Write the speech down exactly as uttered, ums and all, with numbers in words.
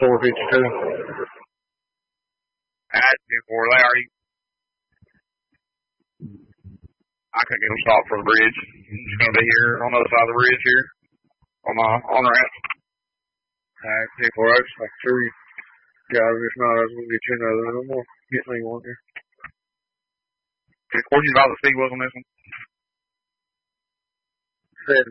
four fifty-two. Alright, ten four, they already. I couldn't get them stopped for the bridge. I'm just gonna be here on the other side of the bridge here. On my on ramp. Alright, ten four, I just make sure you guys, if not, I was gonna get you another one. I'm gonna get me one here. ten four, you know the speed was on this one?